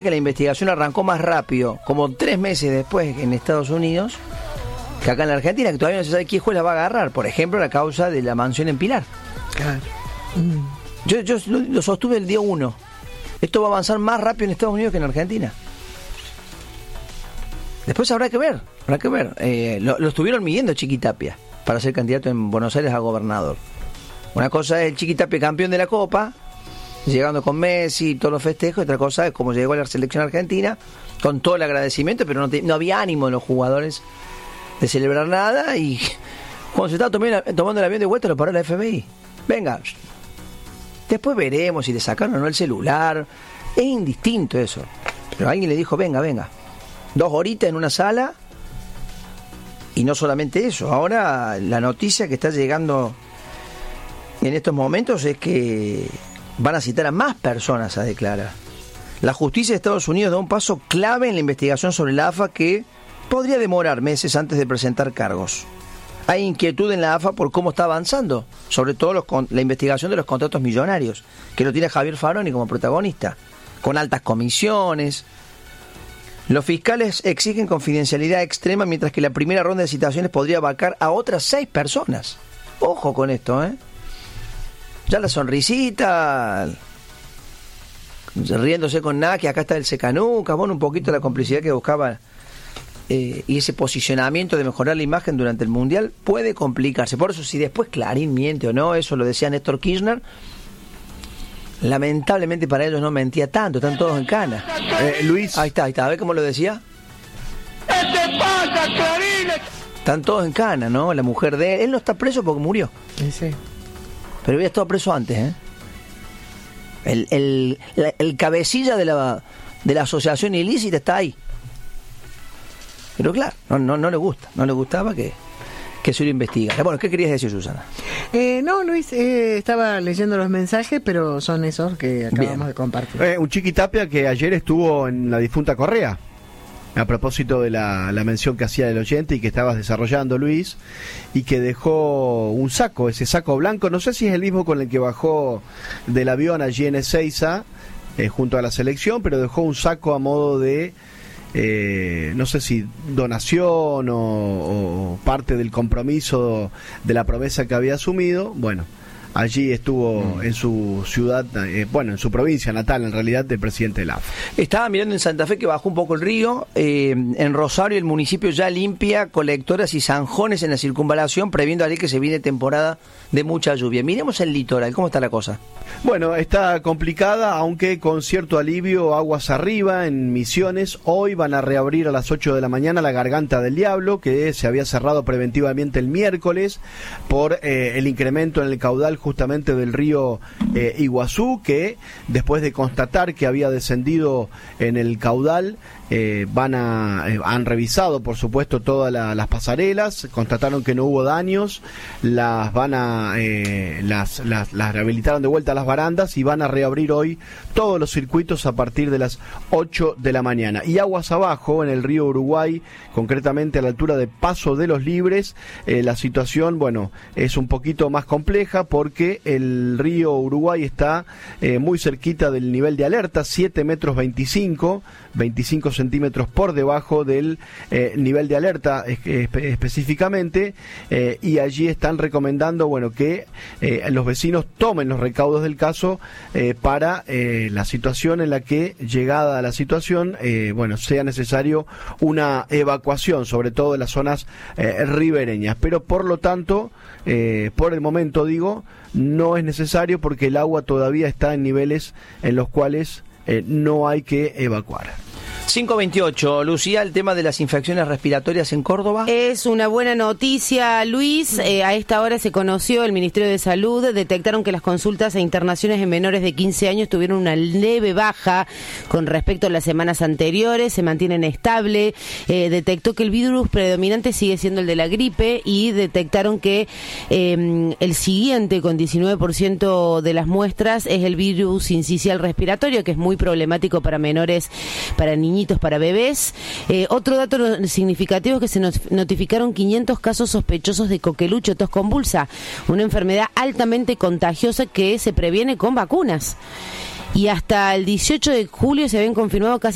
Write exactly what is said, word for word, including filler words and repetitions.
que la investigación arrancó más rápido, como tres meses después en Estados Unidos, que acá en la Argentina, que todavía no se sabe qué juez la va a agarrar. Por ejemplo, la causa de la mansión en Pilar. Claro. Mm. Yo, yo lo, lo sostuve el día uno. Esto va a avanzar más rápido en Estados Unidos que en Argentina. Después habrá que ver, habrá que ver. Eh, lo, lo estuvieron midiendo Chiquitapia para ser candidato en Buenos Aires a gobernador. Una cosa es el Chiquitapia campeón de la Copa, llegando con Messi y todos los festejos. Otra cosa es cómo llegó a la selección argentina, con todo el agradecimiento, pero no, te, no había ánimo en los jugadores de celebrar nada. Y cuando se estaba tomando, tomando el avión de vuelta, lo paró la F B I. Venga, después veremos si le sacaron o no el celular. Es indistinto eso. Pero alguien le dijo, venga, venga. Dos horitas en una sala. Y no solamente eso. Ahora la noticia que está llegando en estos momentos es que van a citar a más personas a declarar. La justicia de Estados Unidos da un paso clave en la investigación sobre la A F A que podría demorar meses antes de presentar cargos. Hay inquietud en la A F A por cómo está avanzando, sobre todo los, la investigación de los contratos millonarios, que lo tiene Javier Faroni como protagonista, con altas comisiones. Los fiscales exigen confidencialidad extrema, mientras que la primera ronda de citaciones podría abarcar a otras seis personas. Ojo con esto, ¿eh? Ya la sonrisita, riéndose con nada, que acá está el secanuca, bueno, un poquito la complicidad que buscaba eh, y ese posicionamiento de mejorar la imagen durante el Mundial puede complicarse. Por eso, si después Clarín miente o no, eso lo decía Néstor Kirchner, lamentablemente para ellos no mentía tanto, están todos en cana. Eh, Luis. Ahí está, ahí está, a ver cómo lo decía. ¿Qué te pasa, Clarín? Están todos en cana, ¿no? La mujer de él, él no está preso porque murió. Sí, sí. Pero había estado preso antes, ¿eh? El, el, la, el cabecilla de la, de la asociación ilícita está ahí. Pero claro, no, no, no le gusta, no le gustaba que, que se lo investigara. Bueno, ¿qué querías decir, Susana? Eh, no, Luis, eh, estaba leyendo los mensajes, pero son esos que acabamos Bien. de compartir. Eh, un Chiquitapia que ayer estuvo en la difunta Correa, a propósito de la, la mención que hacía del oyente y que estabas desarrollando, Luis, y que dejó un saco, ese saco blanco, no sé si es el mismo con el que bajó del avión allí en Ezeiza, eh, junto a la selección, pero dejó un saco a modo de, eh, no sé si donación o, o parte del compromiso de la promesa que había asumido. Bueno, allí estuvo mm. en su ciudad, eh, bueno, en su provincia natal, en realidad, del presidente de la A F A. Estaba mirando en Santa Fe que bajó un poco el río. Eh, en Rosario el municipio ya limpia colectoras y zanjones en la circunvalación, previendo allí que se viene temporada de mucha lluvia. Miremos el litoral, ¿cómo está la cosa? Bueno, está complicada, aunque con cierto alivio, aguas arriba en Misiones. Hoy van a reabrir a las ocho de la mañana la Garganta del Diablo, que se había cerrado preventivamente el miércoles por eh, el incremento en el caudal justamente del río eh, Iguazú, que después de constatar que había descendido en el caudal, eh, van a eh, han revisado por supuesto todas la, las pasarelas, constataron que no hubo daños, las van a eh, las, las, las rehabilitaron de vuelta a las barandas y van a reabrir hoy todos los circuitos a partir de las ocho de la mañana. Y aguas abajo en el río Uruguay, concretamente a la altura de Paso de los Libres, eh, la situación, bueno, es un poquito más compleja porque el río Uruguay está eh, muy cerquita del nivel de alerta, siete metros veinticinco, veinticinco centímetros por debajo del eh, nivel de alerta espe- específicamente, eh, y allí están recomendando, bueno, que eh, los vecinos tomen los recaudos del caso eh, para eh, la situación en la que, llegada a la situación, eh, bueno, sea necesario una evacuación, sobre todo en las zonas eh, ribereñas. Pero por lo tanto, eh, por el momento digo, no es necesario porque el agua todavía está en niveles en los cuales eh, no hay que evacuar. cinco veintiocho, Lucía, el tema de las infecciones respiratorias en Córdoba. Es una buena noticia, Luis. Eh, a esta hora se conoció, el Ministerio de Salud detectaron que las consultas e internaciones en menores de quince años tuvieron una leve baja con respecto a las semanas anteriores, se mantienen estable. Eh, detectó que el virus predominante sigue siendo el de la gripe y detectaron que eh, el siguiente, con diecinueve por ciento de las muestras, es el virus sincicial respiratorio, que es muy problemático para menores, para niños, para bebés. Eh, otro dato significativo es que se nos notificaron quinientos casos sospechosos de coqueluche, tos convulsa, una enfermedad altamente contagiosa que se previene con vacunas. Y hasta el dieciocho de julio se habían confirmado casi